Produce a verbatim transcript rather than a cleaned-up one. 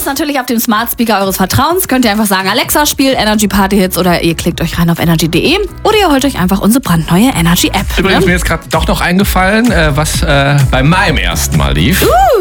es natürlich auf dem Smart Speaker eures Vertrauens. Könnt ihr einfach sagen, Alexa, spiel Energy Party Hits, oder ihr klickt euch rein auf energy punkt de oder ihr holt euch einfach unsere brandneue Energy App. Übrigens, ne? mir ist gerade doch noch eingefallen, äh, was äh, bei meinem ersten Mal lief. Uh.